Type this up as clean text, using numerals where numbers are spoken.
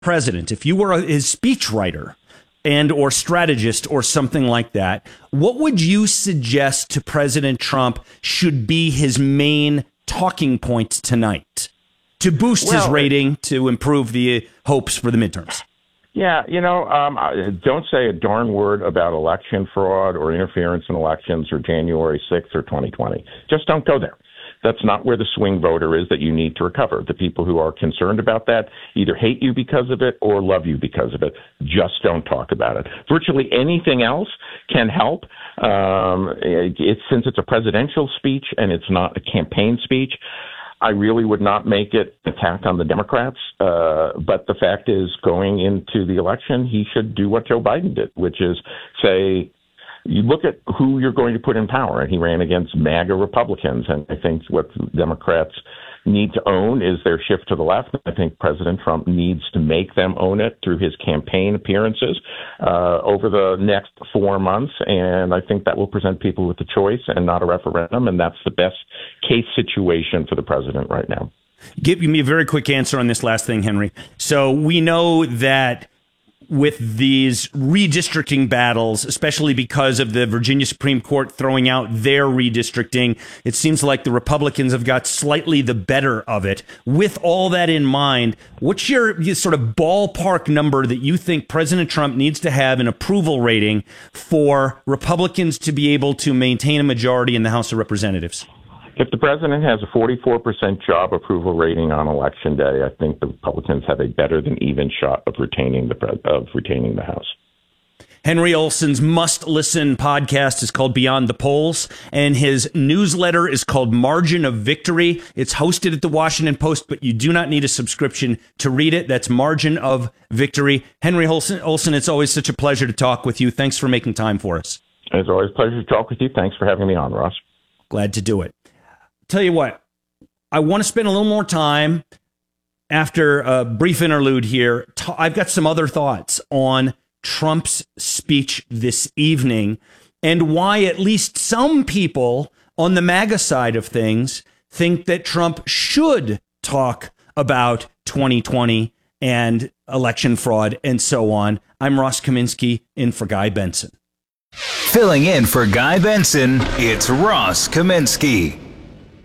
president, if you were his speechwriter and or strategist or something like that, what would you suggest to President Trump should be his main talking points tonight to boost his rating, to improve the hopes for the midterms? Yeah, don't say a darn word about election fraud or interference in elections or January 6th or 2020. Just don't go there. That's not where the swing voter is that you need to recover. The people who are concerned about that either hate you because of it or love you because of it. Just don't talk about it. Virtually anything else can help. Since it's a presidential speech and it's not a campaign speech, I really would not make it an attack on the Democrats. But the fact is, going into the election, he should do what Joe Biden did, which is say, you look at who you're going to put in power, and he ran against MAGA Republicans. And I think what Democrats need to own is their shift to the left. I think President Trump needs to make them own it through his campaign appearances over the next 4 months. And I think that will present people with a choice and not a referendum. And that's the best case situation for the president right now. Give me a very quick answer on this last thing, Henry. So we know that with these redistricting battles, especially because of the Virginia Supreme Court throwing out their redistricting, it seems like the Republicans have got slightly the better of it. With all that in mind, what's your sort of ballpark number that you think President Trump needs to have an approval rating for Republicans to be able to maintain a majority in the House of Representatives? If the president has a 44% job approval rating on Election Day, I think the Republicans have a better than even shot of retaining the House. Henry Olsen's must-listen podcast is called Beyond the Polls, and his newsletter is called Margin of Victory. It's hosted at the Washington Post, but you do not need a subscription to read it. That's Margin of Victory. Henry Olsen, it's always such a pleasure to talk with you. Thanks for making time for us. It's always a pleasure to talk with you. Thanks for having me on, Ross. Glad to do it. Tell you what, I want to spend a little more time after a brief interlude here. I've got some other thoughts on Trump's speech this evening and why at least some people on the MAGA side of things think that Trump should talk about 2020 and election fraud and so on. I'm Ross Kaminsky in for Guy Benson. Filling in for Guy Benson, it's Ross Kaminsky.